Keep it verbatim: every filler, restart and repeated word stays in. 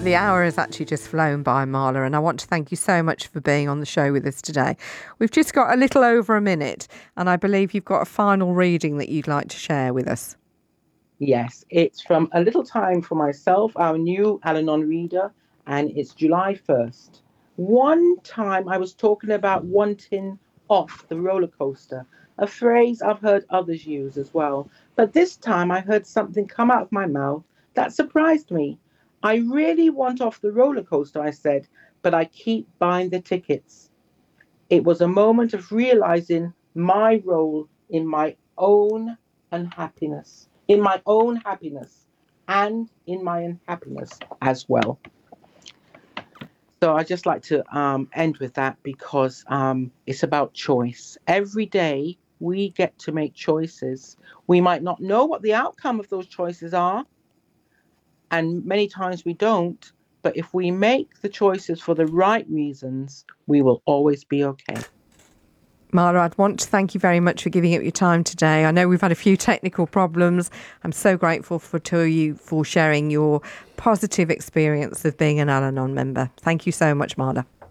The hour has actually just flown by, Marla, and I want to thank you so much for being on the show with us today. We've just got a little over a minute, and I believe you've got a final reading that you'd like to share with us. Yes, it's from A Little Time for Myself, our new Al-Anon reader, and it's July first. One time I was talking about wanting off the roller coaster, a phrase I've heard others use as well. But this time I heard something come out of my mouth that surprised me. I really want off the roller coaster, I said, but I keep buying the tickets. It was a moment of realizing my role in my own unhappiness, in my own happiness, and in my unhappiness as well. So I just like to um, end with that because um, it's about choice. Every day we get to make choices. We might not know what the outcome of those choices are, and many times we don't. But if we make the choices for the right reasons, we will always be okay. Marla, I'd want to thank you very much for giving up your time today. I know we've had a few technical problems. I'm so grateful for to you for sharing your positive experience of being an Al-Anon member. Thank you so much, Marla.